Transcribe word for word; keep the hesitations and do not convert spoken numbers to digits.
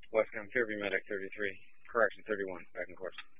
Westcom Fairview Medic thirty-three, correction thirty-one, back in course.